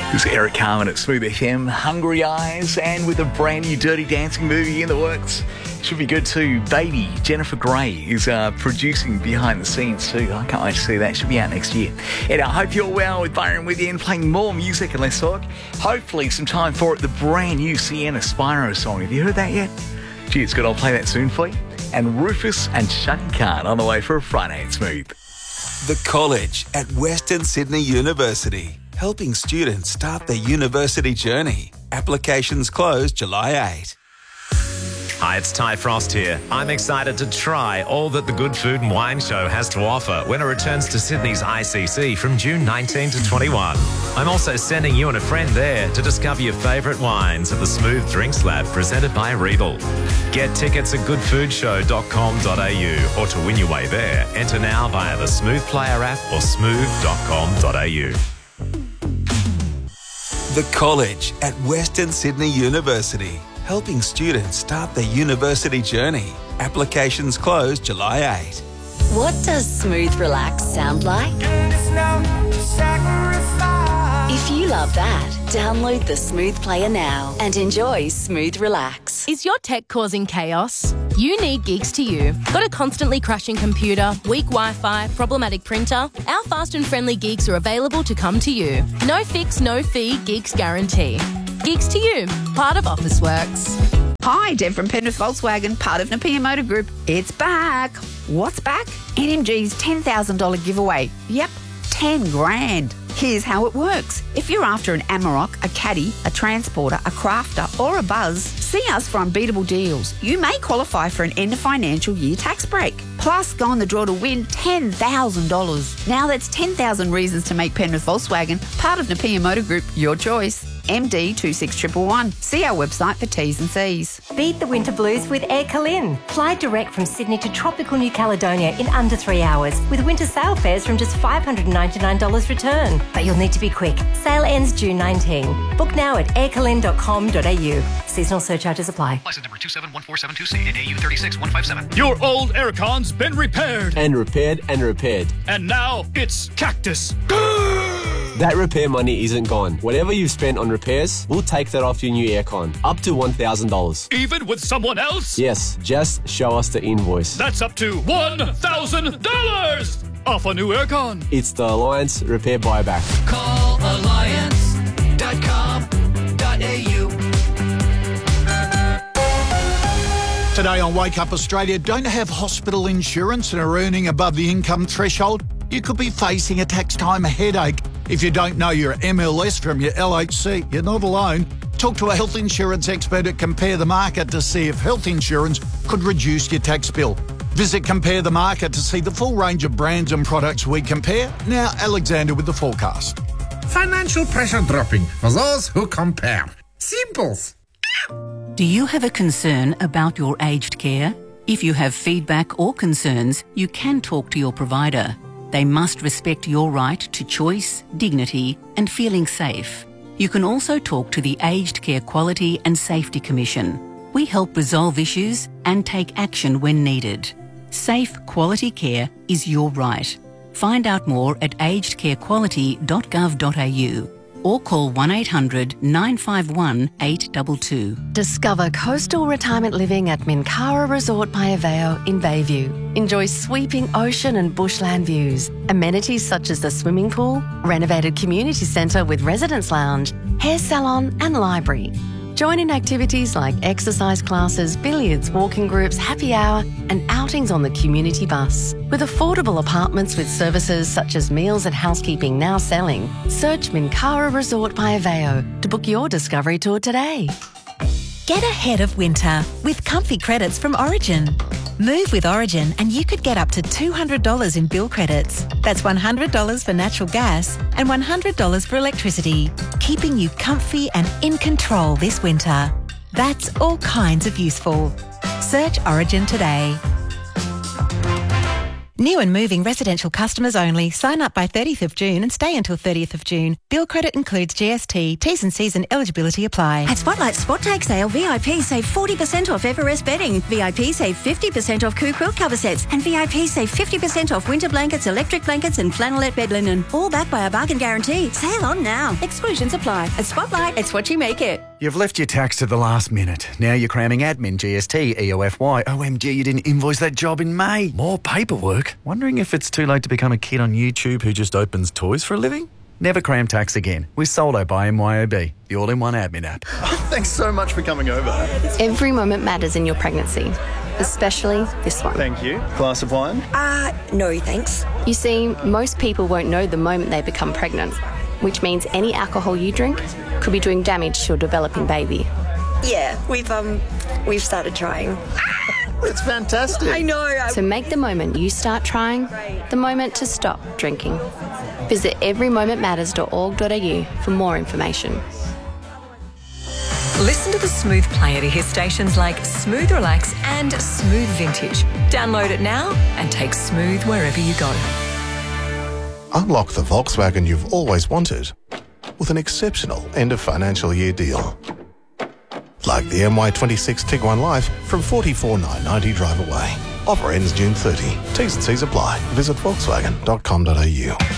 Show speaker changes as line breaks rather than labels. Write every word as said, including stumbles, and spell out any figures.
It's Eric Carmen at Smooth F M, Hungry Eyes, and with a brand new Dirty Dancing movie in the works. Should be good too. Baby, Jennifer Grey is uh, producing behind the scenes too. I can't wait to see that. Should be out next year. And I hope you're well with Byron with you and playing more music and less talk. Hopefully some time for it, the brand new Sienna Spyro song. Have you heard that yet? Gee, it's good. I'll play that soon for you. And Rufus and Shaka Khan on the way for a Friday at Smooth.
The College at Western Sydney University, helping students start their university journey. Applications close July eighth.
Hi, it's Ty Frost here. I'm excited to try all that the Good Food and Wine Show has to offer when it returns to Sydney's I C C from June nineteenth to twenty-one. I'm also sending you and a friend there to discover your favourite wines at the Smooth Drinks Lab presented by Regal. Get tickets at good food show dot com dot a u or to win your way there, enter now via the Smooth Player app or smooth dot com dot a u.
The College at Western Sydney University, helping students start their university journey. Applications close July eighth.
What does Smooth Relax sound like? If you love that, download the Smooth Player now and enjoy Smooth Relax.
Is your tech causing chaos? You need Geeks to You. Got a constantly crashing computer, weak Wi-Fi, problematic printer? Our fast and friendly Geeks are available to come to you. No fix, no fee, Geeks guarantee. Geeks to You, part of Officeworks.
Hi, Deb from Penrith Volkswagen, part of Napier Motor Group. It's back. What's back? N M G's ten thousand dollars giveaway. Yep, ten grand. Here's how it works. If you're after an Amarok, a Caddy, a Transporter, a Crafter or a Buzz, see us for unbeatable deals. You may qualify for an end of financial year tax break. Plus, go on the draw to win ten thousand dollars. Now that's ten thousand reasons to make Penrith Volkswagen part of Napier Motor Group your choice. M D two six one one one. See our website for T's and C's.
Beat the winter blues with Air Calin. Fly direct from Sydney to tropical New Caledonia in under three hours with winter sale fares from just five hundred ninety-nine dollars return. But you'll need to be quick. Sale ends June nineteenth. Book now at air calin dot com dot a u. Seasonal surcharges apply.
License number two seven one four seven two C and A U three six one five seven.
Your old aircon's been repaired.
And repaired and repaired.
And now it's Cactus.
That repair money isn't gone. Whatever you've spent on repairs, we'll take that off your new aircon. Up to one thousand dollars.
Even with someone else?
Yes, just show us the invoice.
That's up to one thousand dollars off a new aircon.
It's the Alliance Repair Buyback.
Call alliance dot com dot a u.
Today on Wake Up Australia, don't have hospital insurance and are earning above the income threshold? You could be facing a tax time headache. If you don't know your M L S from your L H C, you're not alone. Talk to a health insurance expert at Compare the Market to see if health insurance could reduce your tax bill. Visit Compare the Market to see the full range of brands and products we compare. Now, Alexander with the forecast.
Financial pressure dropping for those who compare. Simples.
Do you have a concern about your aged care? If you have feedback or concerns, you can talk to your provider. They must respect your right to choice, dignity and feeling safe. You can also talk to the Aged Care Quality and Safety Commission. We help resolve issues and take action when needed. Safe, quality care is your right. Find out more at aged care quality dot gov dot a u or call one eight hundred nine five one eight two two.
Discover coastal retirement living at Minkara Resort by Aveo in Bayview. Enjoy sweeping ocean and bushland views, amenities such as the swimming pool, renovated community centre with residence lounge, hair salon and library. Join in activities like exercise classes, billiards, walking groups, happy hour and outings on the community bus. With affordable apartments with services such as meals and housekeeping now selling, search Minkara Resort by Aveo to book your discovery tour today.
Get ahead of winter with comfy credits from Origin. Move with Origin and you could get up to two hundred dollars in bill credits. That's one hundred dollars for natural gas and one hundred dollars for electricity, keeping you comfy and in control this winter. That's all kinds of useful. Search Origin today. New and moving residential customers only. Sign up by thirtieth of June and stay until thirtieth of June. Bill credit includes G S T. T's and C's and eligibility apply.
At Spotlight Spot Take Sale, V I P save forty percent off Everest bedding. V I P save fifty percent off Coo quilt cover sets. And V I P save fifty percent off winter blankets, electric blankets and flannelette bed linen. All backed by a bargain guarantee. Sale on now. Exclusions apply. At Spotlight, it's what you make it.
You've left your tax to the last minute. Now you're cramming admin, G S T, E O F Y. O M G, you didn't invoice that job in May. More paperwork. Wondering if it's too late to become a kid on YouTube who just opens toys for a living? Never cram tax again with Soldo by M Y O B, the all-in-one admin app.
Thanks so much for coming over.
Every moment matters in your pregnancy, especially this one.
Thank you. Glass of wine?
Uh, no thanks. You see, most people won't know the moment they become pregnant, which means any alcohol you drink could be doing damage to your developing baby.
Yeah, we've um, we've started trying.
It's fantastic.
I know. I...
So make the moment you start trying the moment to stop drinking. Visit every moment matters dot org dot a u for more information.
Listen to the Smooth Player to hear stations like Smooth Relax and Smooth Vintage. Download it now and take Smooth wherever you go.
Unlock the Volkswagen you've always wanted with an exceptional end of financial year deal. Like the M Y twenty-six Tiguan Life from forty-four thousand nine hundred ninety drive away. Offer ends June thirtieth. T's and C's apply. Visit volkswagen dot com dot a u.